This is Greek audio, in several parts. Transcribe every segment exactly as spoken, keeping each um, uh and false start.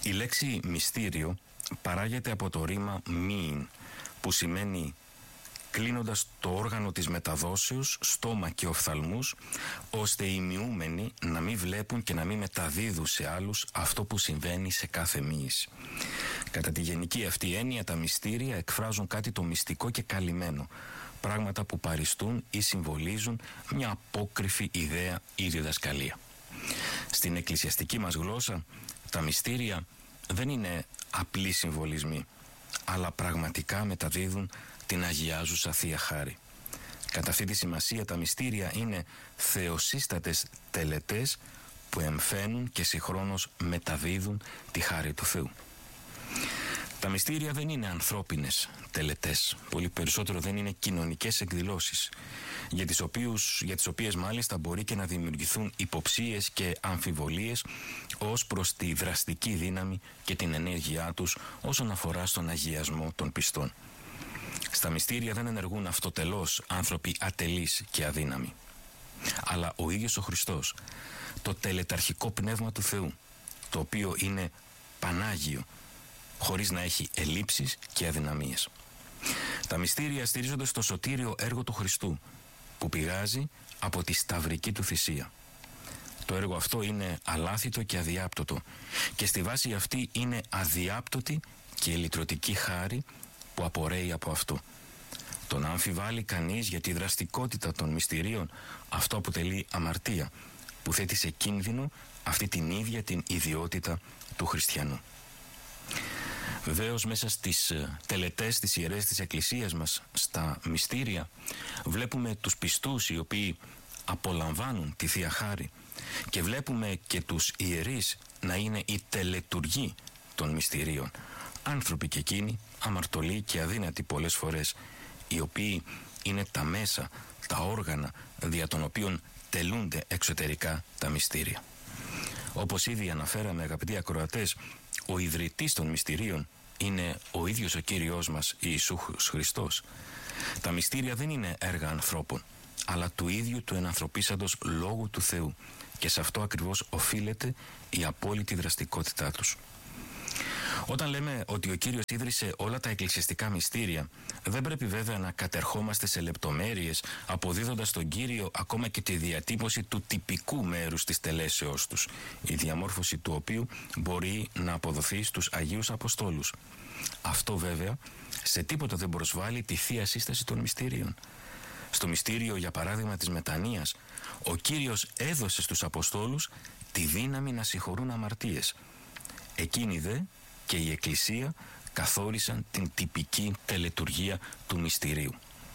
Η λέξη μυστήριο παράγεται από το ρήμα μύιν, που σημαίνει κλείνοντας το όργανο της μεταδόσεως, στόμα και οφθαλμούς, ώστε οι μυούμενοι να μην βλέπουν και να μην μεταδίδουν σε άλλους αυτό που συμβαίνει σε κάθε μύηση. Κατά τη γενική αυτή έννοια, τα μυστήρια εκφράζουν κάτι το μυστικό και καλυμμένο, πράγματα που παριστούν ή συμβολίζουν μια απόκρυφη ιδέα ή διδασκαλία. Στην εκκλησιαστική μας γλώσσα, τα μυστήρια δεν είναι απλοί συμβολισμοί, αλλά πραγματικά μεταδίδουν την αγιάζουσα Θεία Χάρη. Κατά αυτή τη σημασία, τα μυστήρια είναι θεοσύστατες τελετές που εμφαίνουν και συγχρόνως μεταδίδουν τη χάρη του Θεού. Τα μυστήρια δεν είναι ανθρώπινες τελετές, πολύ περισσότερο δεν είναι κοινωνικές εκδηλώσεις, για τις, οποίους, για τις οποίες μάλιστα μπορεί και να δημιουργηθούν υποψίες και αμφιβολίες ως προς τη δραστική δύναμη και την ενέργειά τους όσον αφορά στον αγιασμό των πιστών. Στα μυστήρια δεν ενεργούν αυτοτελώς άνθρωποι ατελείς και αδύναμοι, αλλά ο ίδιος ο Χριστός, το τελεταρχικό πνεύμα του Θεού, το οποίο είναι Πανάγιο, χωρίς να έχει ελλείψεις και αδυναμίες. Τα μυστήρια στηρίζονται στο σωτήριο έργο του Χριστού, που πηγάζει από τη σταυρική του θυσία. Το έργο αυτό είναι αλάθητο και αδιάπτωτο, και στη βάση αυτή είναι αδιάπτωτη και λυτρωτική χάρη που απορρέει από αυτό. Το να αμφιβάλλει κανείς για τη δραστικότητα των μυστηρίων, αυτό αποτελεί αμαρτία που θέτει σε κίνδυνο αυτή την ίδια την ιδιότητα του χριστιανού. Βεβαίως, μέσα στις τελετές της Ιερές της Εκκλησίας μας, στα μυστήρια, βλέπουμε τους πιστούς οι οποίοι απολαμβάνουν τη Θεία Χάρη, και βλέπουμε και τους ιερείς να είναι οι τελετουργοί των μυστηρίων, άνθρωποι και εκείνοι αμαρτωλοί και αδύνατοι πολλές φορές, οι οποίοι είναι τα μέσα, τα όργανα δια των οποίων τελούνται εξωτερικά τα μυστήρια. Όπως ήδη αναφέραμε, αγαπητοί ακροατές, ο ιδρυτής των μυστηρίων είναι ο ίδιος ο Κύριος μας Ιησούς Χριστός. Τα μυστήρια δεν είναι έργα ανθρώπων, αλλά του ίδιου του ενανθρωπίσαντος Λόγου του Θεού, και σε αυτό ακριβώς οφείλεται η απόλυτη δραστικότητά τους. Όταν λέμε ότι ο Κύριος ίδρυσε όλα τα εκκλησιαστικά μυστήρια, δεν πρέπει βέβαια να κατερχόμαστε σε λεπτομέρειες, αποδίδοντας στον Κύριο ακόμα και τη διατύπωση του τυπικού μέρους της τελέσεώς τους, η διαμόρφωση του οποίου μπορεί να αποδοθεί στους Αγίους Αποστόλους. Αυτό βέβαια σε τίποτα δεν προσβάλλει τη Θεία Σύσταση των μυστήριων. Στο μυστήριο, για παράδειγμα, της μετανοίας, ο Κύριος έδωσε στους Αποστόλους τη δύναμη να συγχωρούν αμαρτίες. Εκείνοι δε και η Εκκλησία καθόρισαν την τυπική τελετουργία του μυστηρίου.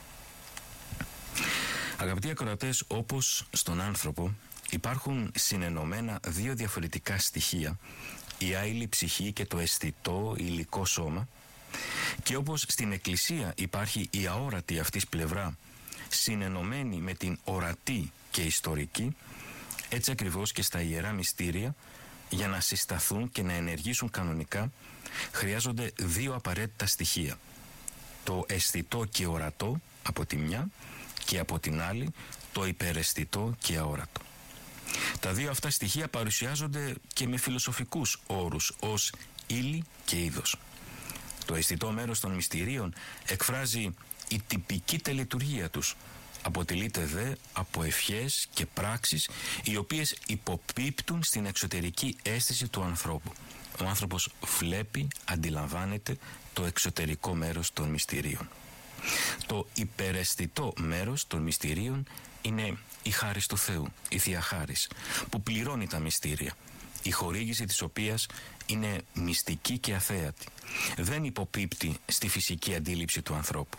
Αγαπητοί ακροατές, όπως στον άνθρωπο υπάρχουν συνενωμένα δύο διαφορετικά στοιχεία, η άειλη ψυχή και το αισθητό υλικό σώμα, και όπως στην Εκκλησία υπάρχει η αόρατη αυτής πλευρά συνενωμένη με την ορατή και ιστορική, έτσι ακριβώς και στα ιερά μυστήρια, για να συσταθούν και να ενεργήσουν κανονικά, χρειάζονται δύο απαραίτητα στοιχεία. Το αισθητό και ορατό από τη μια, και από την άλλη το υπεραισθητό και αόρατο. Τα δύο αυτά στοιχεία παρουσιάζονται και με φιλοσοφικούς όρους ως ύλη και είδος. Το αισθητό μέρος των μυστηρίων εκφράζει η τυπική τελετουργία τους. Αποτελείται δε από ευχές και πράξεις οι οποίες υποπίπτουν στην εξωτερική αίσθηση του ανθρώπου. Ο άνθρωπος βλέπει, αντιλαμβάνεται το εξωτερικό μέρος των μυστηρίων. Το υπεραισθητό μέρος των μυστηρίων είναι η χάρις του Θεού, η Θεία Χάρις, που πληρώνει τα μυστήρια, η χορήγηση της οποίας είναι μυστική και αθέατη. Δεν υποπίπτει στη φυσική αντίληψη του ανθρώπου.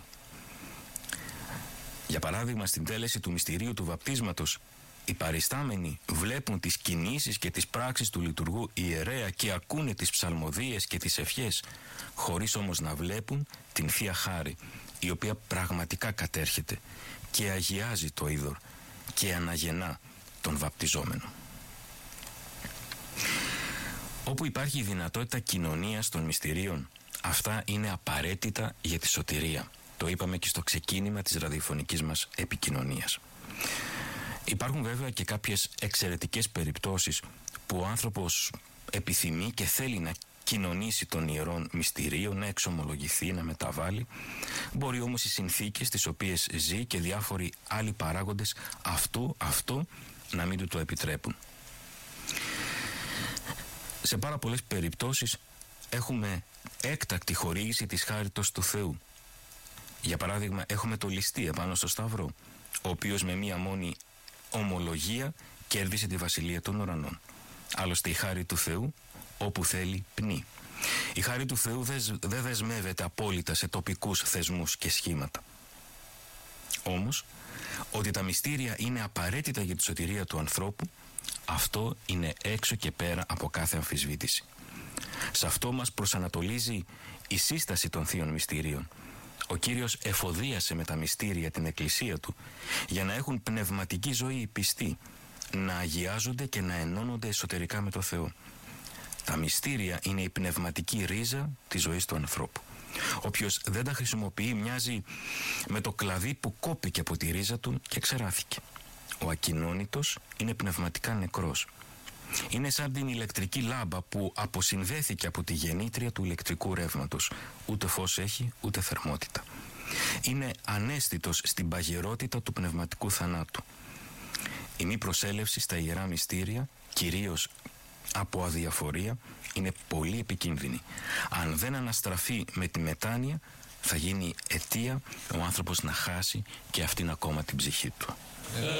Για παράδειγμα, στην τέλεση του μυστηρίου του βαπτίσματος, οι παριστάμενοι βλέπουν τις κινήσεις και τις πράξεις του λειτουργού ιερέα και ακούνε τις ψαλμοδίες και τις ευχές, χωρίς όμως να βλέπουν την Θεία Χάρη, η οποία πραγματικά κατέρχεται και αγιάζει το είδωρ και αναγεννά τον βαπτιζόμενο. Όπου υπάρχει η δυνατότητα κοινωνίας των μυστηρίων, αυτά είναι απαραίτητα για τη σωτηρία. Το είπαμε και στο ξεκίνημα της ραδιοφωνικής μας επικοινωνίας. Υπάρχουν βέβαια και κάποιες εξαιρετικές περιπτώσεις που ο άνθρωπος επιθυμεί και θέλει να κοινωνήσει των ιερών μυστηρίων, να εξομολογηθεί, να μεταβάλει. Μπορεί όμως οι συνθήκες τις οποίες ζει και διάφοροι άλλοι παράγοντες αυτό, αυτό να μην του το επιτρέπουν. Σε πάρα πολλές περιπτώσεις έχουμε έκτακτη χορήγηση της χάριτος του Θεού. Για παράδειγμα, έχουμε το ληστή επάνω στο Σταυρό, ο οποίος με μία μόνη ομολογία κέρδισε τη βασιλεία των ουρανών. Άλλωστε η χάρη του Θεού όπου θέλει πνί. Η χάρη του Θεού δεν δεσμεύεται απόλυτα σε τοπικούς θεσμούς και σχήματα. Όμως, ότι τα μυστήρια είναι απαραίτητα για τη σωτηρία του ανθρώπου, αυτό είναι έξω και πέρα από κάθε αμφισβήτηση. Σε αυτό μας προσανατολίζει η σύσταση των θείων μυστηρίων. Ο Κύριος εφοδίασε με τα μυστήρια την Εκκλησία Του για να έχουν πνευματική ζωή οι πιστοί, να αγιάζονται και να ενώνονται εσωτερικά με το Θεό. Τα μυστήρια είναι η πνευματική ρίζα της ζωής του ανθρώπου. Όποιος δεν τα χρησιμοποιεί μοιάζει με το κλαδί που κόπηκε από τη ρίζα του και ξεράθηκε. Ο ακοινώνητος είναι πνευματικά νεκρός. Είναι σαν την ηλεκτρική λάμπα που αποσυνδέθηκε από τη γεννήτρια του ηλεκτρικού ρεύματος. Ούτε φως έχει, ούτε θερμότητα. Είναι αναίσθητος στην παγερότητα του πνευματικού θανάτου. Η μη προσέλευση στα ιερά μυστήρια, κυρίως από αδιαφορία, είναι πολύ επικίνδυνη. Αν δεν αναστραφεί με τη μετάνοια, θα γίνει αιτία ο άνθρωπος να χάσει και αυτήν ακόμα την ψυχή του.